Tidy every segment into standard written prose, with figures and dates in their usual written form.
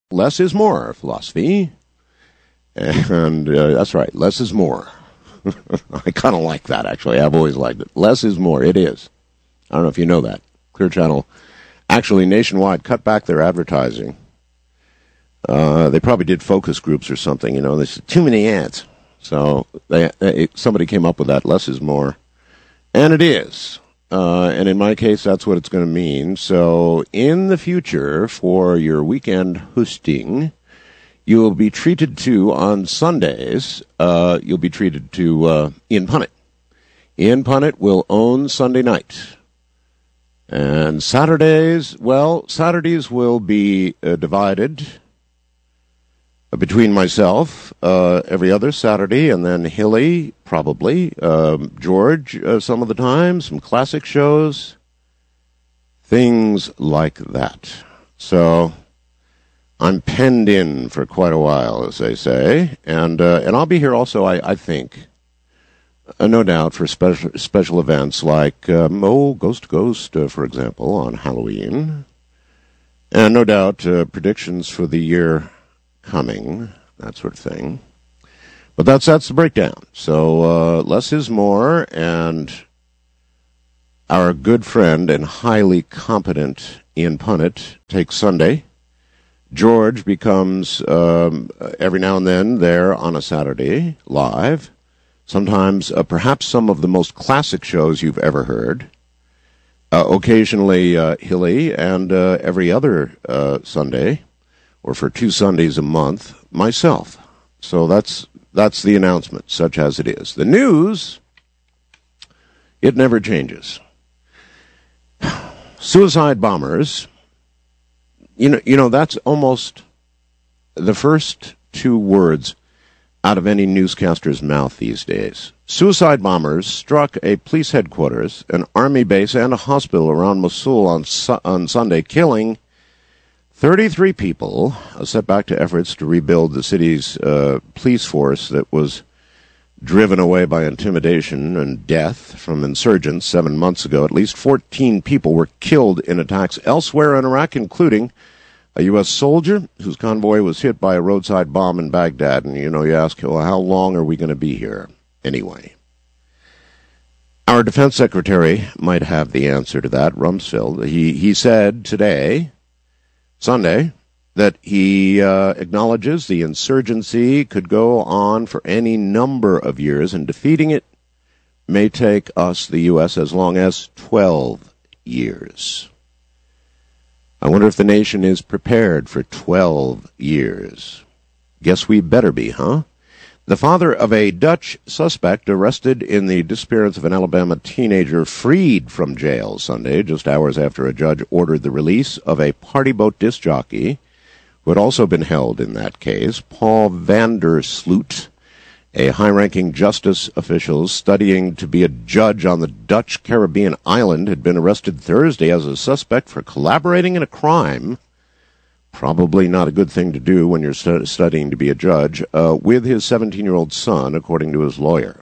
Less is more philosophy. And that's right, less is more. I kind of like that, actually. I've always liked it. Less is more. It is. I don't know if you know that. Clear Channel actually nationwide cut back their advertising. They probably did focus groups or something, there's too many ads. So somebody came up with that, less is more. And it is. And in my case, that's what it's going to mean. So in the future, for your weekend hosting, you will be treated to, on Sundays, you'll be treated to Ian Punnett. Ian Punnett will own Sunday night. And Saturdays will be divided between myself every other Saturday, and then Hilly, probably, George some of the time, some classic shows, things like that. So I'm penned in for quite a while, as they say, and I'll be here also, I think, no doubt, for special events like Ghost to Ghost, for example, on Halloween, and no doubt predictions for the year coming, that sort of thing. But that's the breakdown. So less is more, and our good friend and highly competent Ian Punnett takes Sunday. George becomes every now and then there on a Saturday, live. Sometimes perhaps some of the most classic shows you've ever heard. Occasionally Hilly, and every other Sunday, or for 2 Sundays a month, myself. So that's the announcement, such as it is. The news, it never changes. Suicide bombers, that's almost the first 2 words out of any newscaster's mouth these days. Suicide bombers struck a police headquarters, an army base, and a hospital around Mosul on Sunday, killing 33 people, a setback to efforts to rebuild the city's police force that was driven away by intimidation and death from insurgents 7 months ago. At least 14 people were killed in attacks elsewhere in Iraq, including a U.S. soldier whose convoy was hit by a roadside bomb in Baghdad. And, you ask, well, how long are we going to be here anyway? Our defense secretary might have the answer to that, Rumsfeld. He said today, Sunday, that he acknowledges the insurgency could go on for any number of years, and defeating it may take us, the U.S., as long as 12 years. I wonder if the nation is prepared for 12 years. Guess we better be, huh? The father of a Dutch suspect arrested in the disappearance of an Alabama teenager freed from jail Sunday, just hours after a judge ordered the release of a party boat disc jockey who had also been held in that case. Paul Vandersloot, a high-ranking justice official studying to be a judge on the Dutch Caribbean island, had been arrested Thursday as a suspect for collaborating in a crime, probably not a good thing to do when you're studying to be a judge, with his 17-year-old son, according to his lawyer.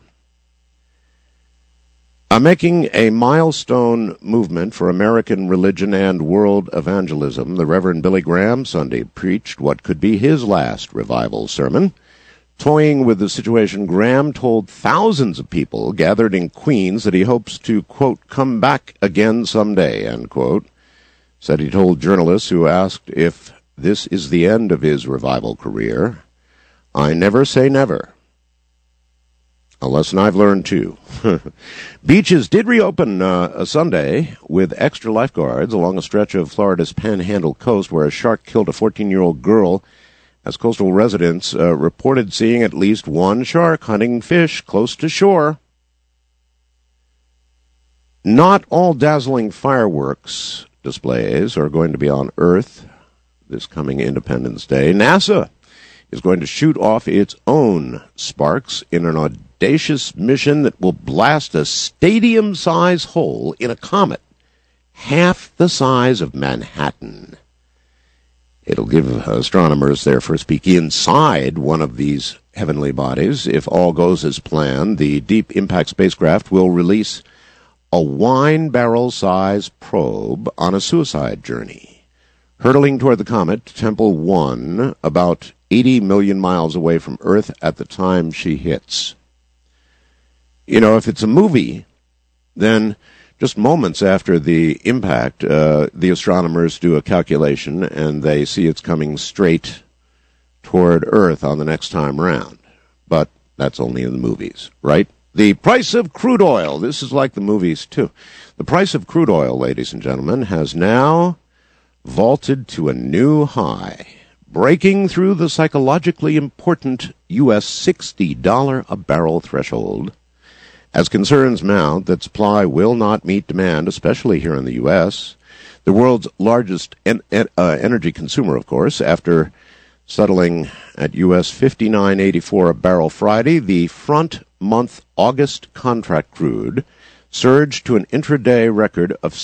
Making a milestone movement for American religion and world evangelism, the Reverend Billy Graham Sunday preached what could be his last revival sermon. Toying with the situation, Graham told thousands of people gathered in Queens that he hopes to, quote, come back again someday, end quote. Said he told journalists who asked if this is the end of his revival career, I never say never. A lesson I've learned, too. Beaches did reopen Sunday with extra lifeguards along a stretch of Florida's Panhandle coast where a shark killed a 14-year-old girl, as coastal residents reported seeing at least one shark hunting fish close to shore. Not all dazzling fireworks displays are going to be on Earth this coming Independence Day. NASA is going to shoot off its own sparks in an audacious mission that will blast a stadium-size hole in a comet half the size of Manhattan. It'll give astronomers their first peek inside one of these heavenly bodies. If all goes as planned, the Deep Impact spacecraft will release a wine barrel-sized probe on a suicide journey. Hurtling toward the comet, Tempel 1, about 80 million miles away from Earth at the time she hits. You know, if it's a movie, then just moments after the impact, the astronomers do a calculation and they see it's coming straight toward Earth on the next time round. But that's only in the movies, right? The price of crude oil. This is like the movies, too. The price of crude oil, ladies and gentlemen, has now vaulted to a new high, breaking through the psychologically important U.S. $60 a barrel threshold. As concerns mount that supply will not meet demand, especially here in the U.S., the world's largest energy consumer, of course, after settling at U.S. $59.84 a barrel Friday, the front-month August contract crude surged to an intraday record of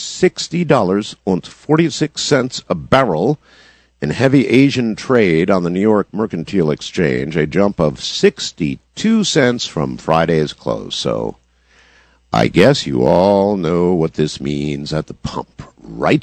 $60.46 a barrel in heavy Asian trade on the New York Mercantile Exchange, a jump of 62 cents from Friday's close. So I guess you all know what this means at the pump, right?